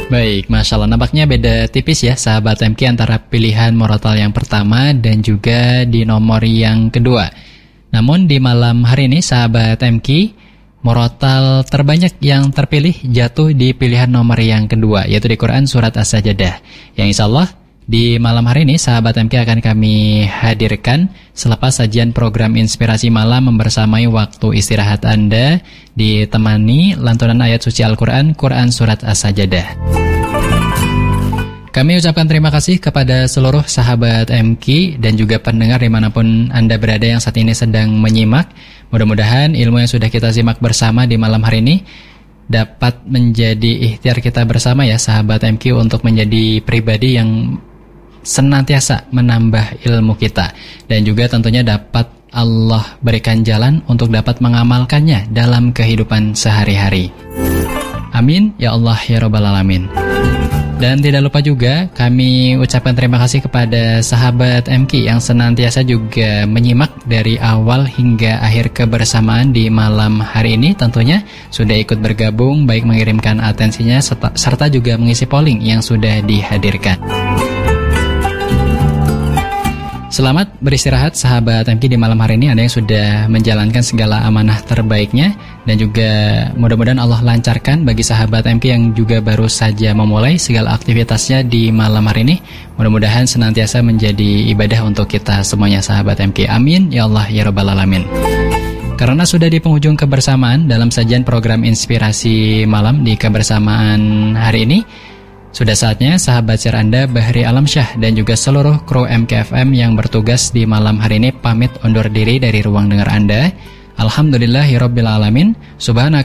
Baik, Masya Allah. Nampaknya beda tipis ya sahabat MK antara pilihan murotal yang pertama dan juga di nomor yang kedua. Namun di malam hari ini sahabat MK, murotal terbanyak yang terpilih jatuh di pilihan nomor yang kedua, yaitu di Quran Surat As-Sajdah. Yang insya Allah di malam hari ini sahabat MK akan kami hadirkan selepas sajian program Inspirasi Malam membersamai waktu istirahat Anda, ditemani lantunan ayat suci Al-Quran, Quran Surat As-Sajdah. Kami ucapkan terima kasih kepada seluruh sahabat MK dan juga pendengar dimanapun Anda berada yang saat ini sedang menyimak. Mudah-mudahan ilmu yang sudah kita simak bersama di malam hari ini dapat menjadi ikhtiar kita bersama ya sahabat MK untuk menjadi pribadi yang senantiasa menambah ilmu kita, dan juga tentunya dapat Allah berikan jalan untuk dapat mengamalkannya dalam kehidupan sehari-hari. Amin ya Allah ya Rabbal Alamin. Dan tidak lupa juga kami ucapkan terima kasih kepada sahabat MK yang senantiasa juga menyimak dari awal hingga akhir kebersamaan di malam hari ini. Tentunya sudah ikut bergabung, baik mengirimkan atensinya serta juga mengisi polling yang sudah dihadirkan. Selamat beristirahat sahabat MK di malam hari ini. Anda yang sudah menjalankan segala amanah terbaiknya, dan juga mudah-mudahan Allah lancarkan bagi sahabat MK yang juga baru saja memulai segala aktivitasnya di malam hari ini. Mudah-mudahan senantiasa menjadi ibadah untuk kita semuanya sahabat MK. Amin ya Allah ya Rabbal Alamin. Karena sudah di penghujung kebersamaan dalam sajian program Inspirasi Malam di kebersamaan hari ini, sudah saatnya sahabat share Anda Bahri Alamsyah dan juga seluruh kru MKFM yang bertugas di malam hari ini pamit undur diri dari ruang dengar Anda. Alhamdulillahirabbil alamin. Subhanaka